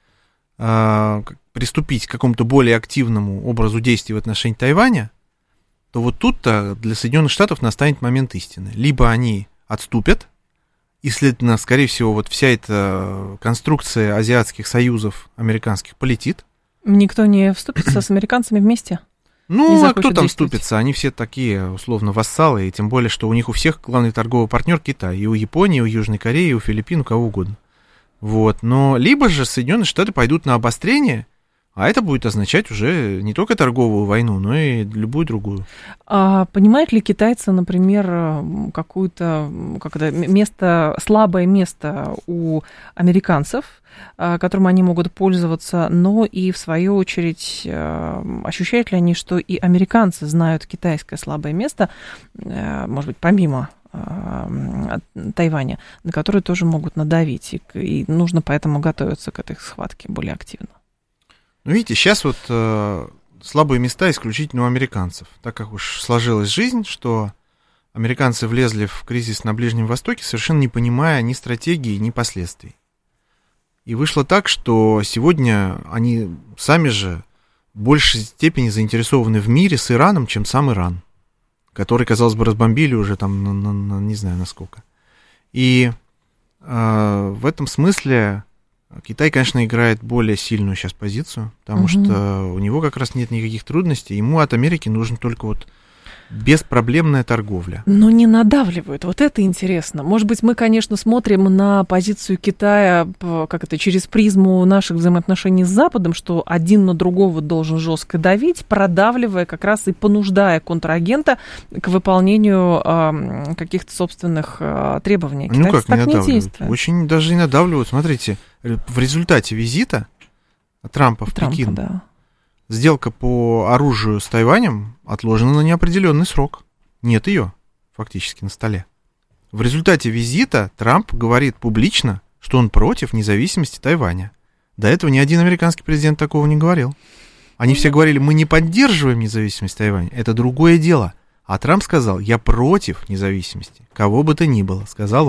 э, приступить к какому-то более активному образу действий в отношении Тайваня, то вот тут-то для Соединенных Штатов настанет момент истины. Либо они отступят, и, следовательно, скорее всего, вот вся эта конструкция азиатских союзов американских полетит. Никто не вступится с американцами вместе? Ну, а кто там вступится? Они все такие, условно, вассалы, и тем более, что у них у всех главный торговый партнер Китай, и у Японии, и у Южной Кореи, и у Филиппин, у кого угодно. Вот, но либо же Соединенные Штаты пойдут на обострение, а это будет означать уже не только торговую войну, но и любую другую. А понимают ли китайцы, например, какое-то как это, место, слабое место у американцев, которым они могут пользоваться, но и, в свою очередь, ощущают ли они, что и американцы знают китайское слабое место, может быть, помимо Тайваня, на которое тоже могут надавить, и, и нужно поэтому готовиться к этой схватке более активно? Ну, видите, сейчас вот э, слабые места исключительно у американцев, так как уж сложилась жизнь, что американцы влезли в кризис на Ближнем Востоке, совершенно не понимая ни стратегии, ни последствий. И вышло так, что сегодня они сами же в большей степени заинтересованы в мире с Ираном, чем сам Иран, который, казалось бы, разбомбили уже там, на, на, на, не знаю, насколько. И э, в этом смысле Китай, конечно, играет более сильную сейчас позицию, потому угу. что у него как раз нет никаких трудностей. Ему от Америки нужен только вот беспроблемная торговля. Но не надавливают. Вот это интересно. Может быть, мы, конечно, смотрим на позицию Китая как это, через призму наших взаимоотношений с Западом, что один на другого должен жестко давить, продавливая как раз и понуждая контрагента к выполнению э, каких-то собственных э, требований. Китайцы ну как так не не надавливают? действуют. Очень даже и надавливают. Смотрите, в результате визита Трампа в Трампа, Пекин да. сделка по оружию с Тайванем отложена на неопределенный срок. Нет ее фактически на столе. В результате визита Трамп говорит публично, что он против независимости Тайваня. До этого ни один американский президент такого не говорил. Они все говорили, мы не поддерживаем независимость Тайваня. Это другое дело. А Трамп сказал, я против независимости. Кого бы то ни было, сказал он.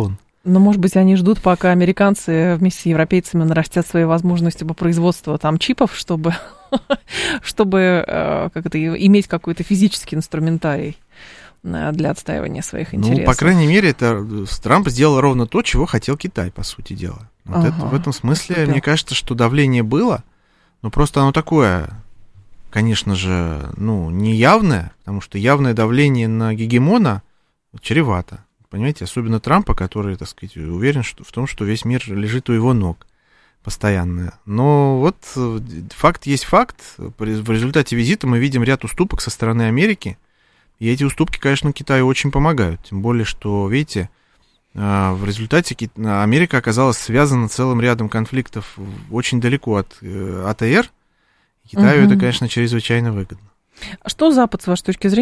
Но, может быть, они ждут, пока американцы вместе с европейцами нарастят свои возможности по производству там чипов, чтобы, чтобы как это, иметь какой-то физический инструментарий для отстаивания своих интересов. Ну, по крайней мере, это Трамп сделал ровно то, чего хотел Китай, по сути дела. Вот ага, это, в этом смысле, поступил. Мне кажется, что давление было, но просто оно такое, конечно же, ну, не явное, потому что явное давление на гегемона чревато. Понимаете, особенно Трампа, который, так сказать, уверен что, в том, что весь мир лежит у его ног постоянно. Но вот факт есть факт. В результате визита мы видим ряд уступок со стороны Америки. И эти уступки, конечно, Китаю очень помогают. Тем более, что, видите, в результате Америка оказалась связана целым рядом конфликтов очень далеко от АТР. Китаю угу. это, конечно, чрезвычайно выгодно. Что Запад, с вашей точки зрения,